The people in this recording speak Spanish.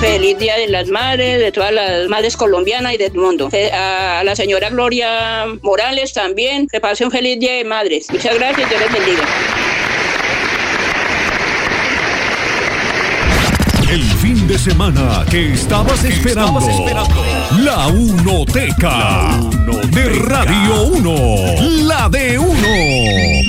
Feliz Día de las Madres, de todas las madres colombianas y del mundo. A la señora Gloria Morales también, que pase un feliz Día de Madres. Muchas gracias, Dios les bendiga. El fin de semana que estabas esperando. La Unoteca de Radio 1. La de 1.